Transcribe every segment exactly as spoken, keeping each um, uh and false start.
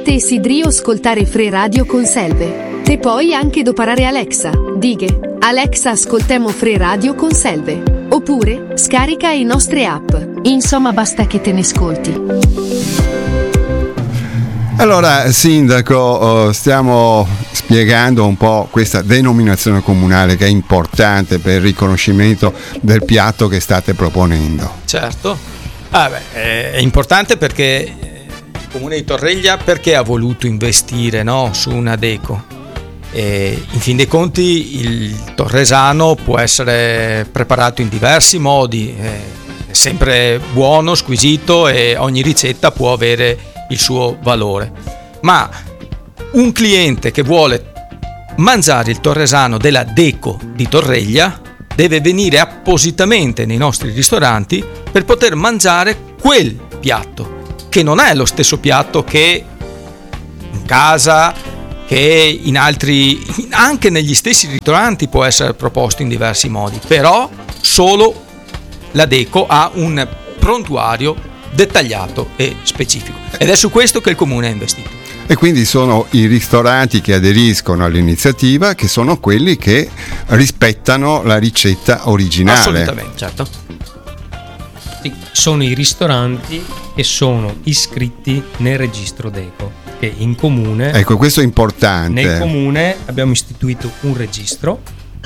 Te sidrio ascoltare Free Radio con Selve. Te puoi anche doparare Alexa. Dighe, Alexa ascoltemo Free Radio con Selve. Oppure, scarica i nostre app. Insomma, basta che te ne ascolti. Allora, sindaco, stiamo spiegando un po' questa denominazione comunale che è importante per il riconoscimento del piatto che state proponendo. Certo, ah, beh, è importante perché il comune di Torreglia perché ha voluto investire, no, su una deco. E in fin dei conti il torresano può essere preparato in diversi modi, è sempre buono, squisito e ogni ricetta può avere il suo valore. Ma un cliente che vuole mangiare il torresano della deco di Torreglia deve venire appositamente nei nostri ristoranti per poter mangiare quel piatto, che non è lo stesso piatto che in casa, che in altri, anche negli stessi ristoranti può essere proposto in diversi modi, però solo la deco ha un prontuario dettagliato e specifico ed è su questo che il comune ha investito. E quindi sono i ristoranti che aderiscono all'iniziativa che sono quelli che rispettano la ricetta originale. Assolutamente, certo. Sì, sono i ristoranti che sono iscritti nel registro deco, che in comune, ecco, questo è importante. Nel comune abbiamo istituito un registro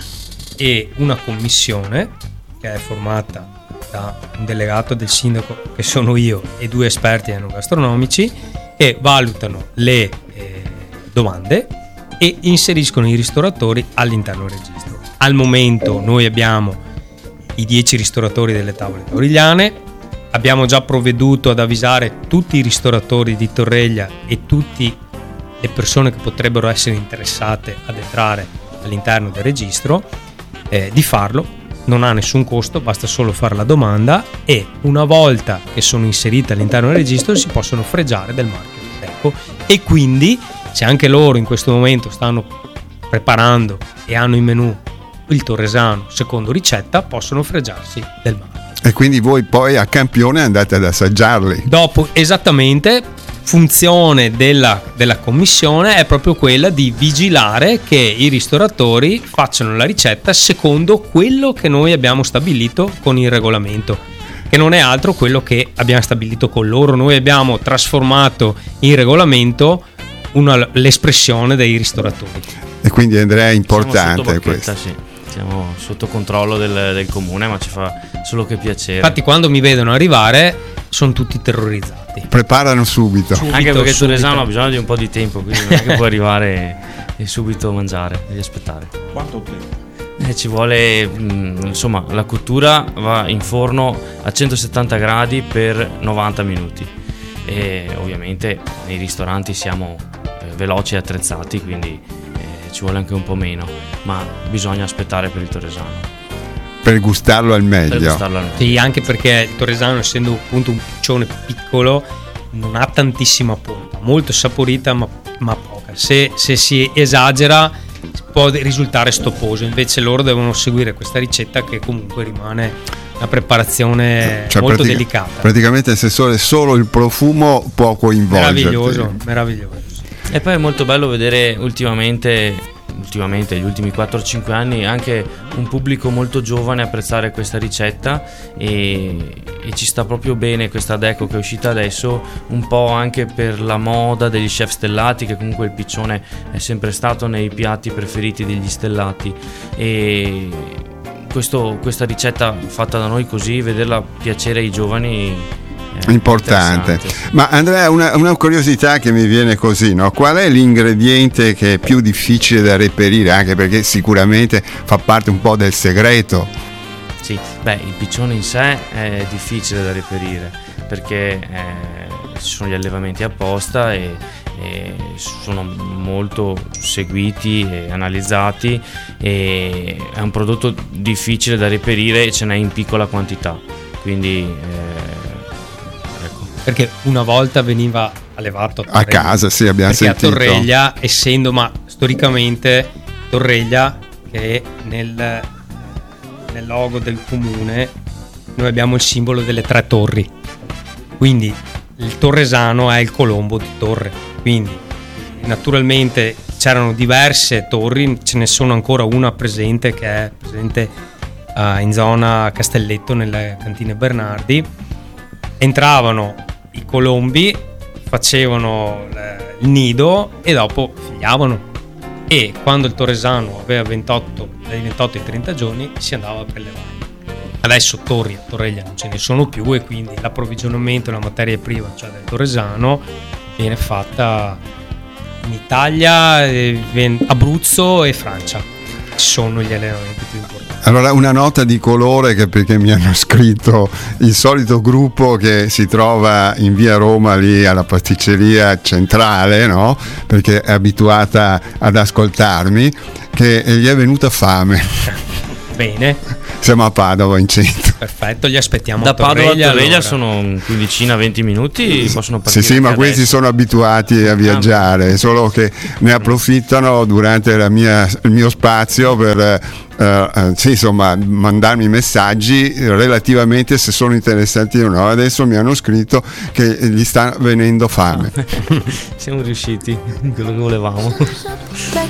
e una commissione che è formata da un delegato del sindaco, che sono io, e due esperti enogastronomici, e valutano le eh, domande e inseriscono i ristoratori all'interno del registro. Al momento noi abbiamo i dieci ristoratori delle tavole torigliane, abbiamo già provveduto ad avvisare tutti i ristoratori di Torreglia e tutte le persone che potrebbero essere interessate ad entrare all'interno del registro eh, di farlo. Non ha nessun costo, basta solo fare la domanda e una volta che sono inserite all'interno del registro si possono fregiare del marchio di Deco, e quindi se anche loro in questo momento stanno preparando e hanno in menù il torresano secondo ricetta, possono fregiarsi del marchio. E quindi voi poi a campione andate ad assaggiarli. Dopo, esattamente, funzione della, della commissione è proprio quella di vigilare che i ristoratori facciano la ricetta secondo quello che noi abbiamo stabilito con il regolamento, che non è altro quello che abbiamo stabilito con loro. Noi abbiamo trasformato in regolamento una, l'espressione dei ristoratori. E quindi Andrea è importante questo. Sì. Siamo sotto controllo del, del comune, ma ci fa solo che piacere. Infatti quando mi vedono arrivare sono tutti terrorizzati. Preparano subito. subito Anche perché il subito. torresano ha bisogno di un po' di tempo, quindi non è che può arrivare e, e subito mangiare, devi aspettare. Quanto tempo? Eh, ci vuole, mh, insomma, la cottura va in forno a centosettanta gradi per novanta minuti e ovviamente nei ristoranti siamo eh, veloci e attrezzati, quindi eh, ci vuole anche un po' meno, ma bisogna aspettare per il torresano. Per gustarlo al meglio. Per gustarlo al meglio. Sì, anche perché il torresano, essendo appunto un piccione piccolo, non ha tantissima polpa, molto saporita ma, ma poca. Se, se si esagera può risultare stopposo, invece loro devono seguire questa ricetta che comunque rimane una preparazione cioè, molto pratica, delicata. Praticamente l'assessore solo il profumo può coinvolgerti. Meraviglioso, meraviglioso. E poi è molto bello vedere ultimamente ultimamente, gli ultimi quattro cinque anni, anche un pubblico molto giovane apprezzare questa ricetta e, e ci sta proprio bene questa deco che è uscita adesso, un po' anche per la moda degli chef stellati, che comunque il piccione è sempre stato nei piatti preferiti degli stellati, e questo, questa ricetta fatta da noi così, vederla piacere ai giovani importante. Ma Andrea, una, una curiosità che mi viene così, no? Qual è l'ingrediente che è più difficile da reperire, anche perché sicuramente fa parte un po' del segreto? Sì, beh, il piccione in sé è difficile da reperire perché eh, ci sono gli allevamenti apposta e, e sono molto seguiti e analizzati, e è un prodotto difficile da reperire e ce n'è in piccola quantità, quindi eh, perché una volta veniva allevato a, a casa, sì, abbiamo perché sentito. A Torreglia, essendo, ma storicamente Torreglia, che nel, nel logo del comune noi abbiamo il simbolo delle tre torri, quindi il torresano è il Colombo di Torre, quindi naturalmente c'erano diverse torri, ce ne sono ancora una presente che è presente uh, in zona Castelletto nelle cantine Bernardi. Entravano i colombi, facevano il nido e dopo figliavano, e quando il torresano aveva ventotto, dai ventotto ai trenta giorni si andava a prelevare. Adesso torri a Torreglia non ce ne sono più e quindi l'approvvigionamento della materia prima, cioè del torresano, viene fatta in Italia, Abruzzo e Francia. Ci sono gli allevamenti più importanti. Allora, una nota di colore, che perché mi hanno scritto il solito gruppo che si trova in via Roma lì alla pasticceria centrale, no? Perché è abituata ad ascoltarmi, che gli è venuta fame. Bene. Siamo a Padova in centro. Perfetto, li aspettiamo da a Torreglia. Padova a Torreglia allora. Sono quindicina venti minuti, possono partire. Sì, sì, ma questi adesso. sono abituati a viaggiare, ah, solo che ne approfittano durante la mia, il mio spazio per uh, uh, sì, insomma, mandarmi messaggi relativamente se sono interessati o no. Adesso mi hanno scritto che gli sta venendo fame. Siamo riusciti, quello che volevamo.